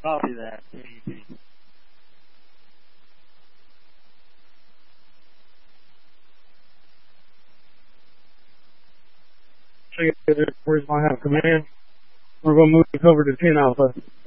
Copy that. AEP. Where's my half command? We're going to move this over to 10 Alpha.